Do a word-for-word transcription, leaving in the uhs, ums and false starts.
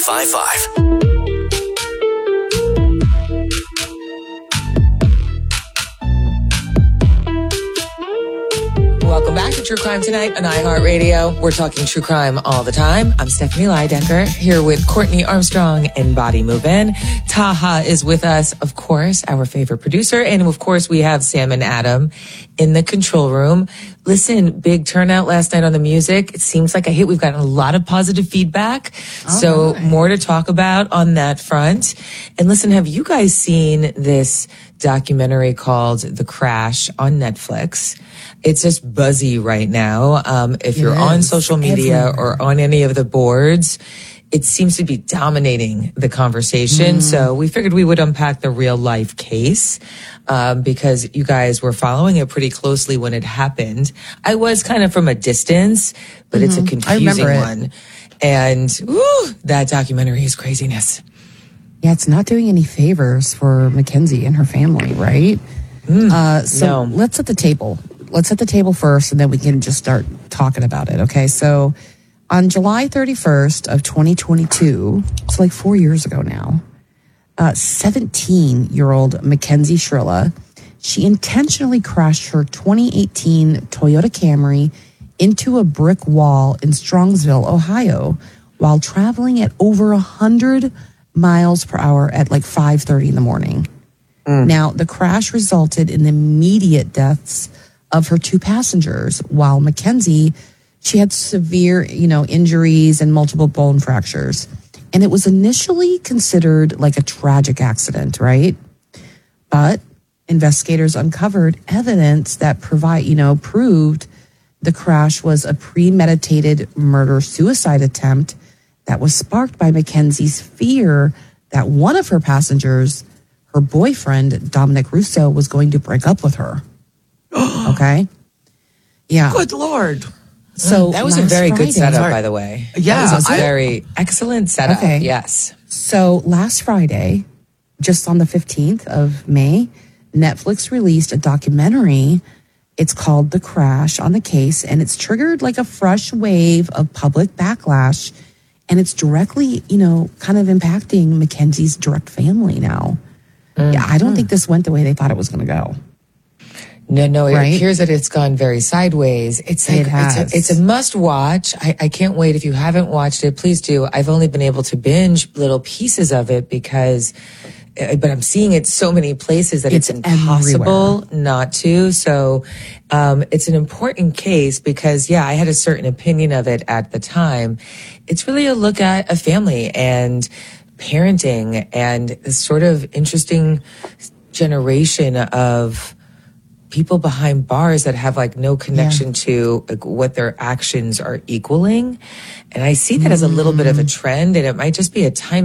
five five. Welcome back to True Crime Tonight on iHeartRadio. We're talking true crime all the time. I'm Stephanie Lydecker here with Courtney Armstrong and Body Move In. Taha is with us, of course, our favorite producer. And of course, we have Sam and Adam in the control room. Listen, big turnout last night on the music. It seems like a hit. We've gotten a lot of positive feedback. All so right. More to talk about on that front. And listen, have you guys seen this documentary called The Crash on Netflix? It's just buzzy right now. Um, if you're yes, on social media everywhere. Or on any of the boards, it seems to be dominating the conversation. Mm. So we figured we would unpack the real life case, um, because you guys were following it pretty closely when it happened. I was kind of from a distance, but mm-hmm. it's a confusing one. And whew, that documentary is craziness. Yeah, it's not doing any favors for Mackenzie and her family, right? Mm, uh, so no. let's set the table. Let's set the table first, and then we can just start talking about it, okay? So on July thirty-first of twenty twenty-two, it's like four years ago now, uh, seventeen-year-old Mackenzie Shrilla, she intentionally crashed her twenty eighteen Toyota Camry into a brick wall in Strongsville, Ohio, while traveling at over one hundred miles per hour at like five thirty in the morning. Mm. Now, the crash resulted in the immediate deaths of her two passengers, while Mackenzie, she had severe, you know, injuries and multiple bone fractures. And it was initially considered like a tragic accident, right? But investigators uncovered evidence that provide, you know, proved the crash was a premeditated murder-suicide attempt that was sparked by Mackenzie's fear that one of her passengers, her boyfriend, Dominic Russo, was going to break up with her. Okay? Yeah. Good Lord. So that was a very Friday, good setup, by the way. Yeah. That was a I, very excellent setup. Okay. Yes. So last Friday, just on the fifteenth of May, Netflix released a documentary. It's called The Crash on the case, and it's triggered like a fresh wave of public backlash. And it's directly, you know, kind of impacting Mackenzie's direct family now. Mm-hmm. Yeah, I don't think this went the way they thought it was going to go. No, no, it right? appears that it's gone very sideways. It's like, it has. It's, a, it's a must watch. I, I can't wait. If you haven't watched it, please do. I've only been able to binge little pieces of it because, but I'm seeing it so many places that it's, it's impossible everywhere. Not to. So, um, it's an important case because, yeah, I had a certain opinion of it at the time. It's really a look at a family and parenting and this sort of interesting generation of people behind bars that have like no connection yeah. to like, what their actions are equaling. And I see that mm. as a little bit of a trend, and it might just be a time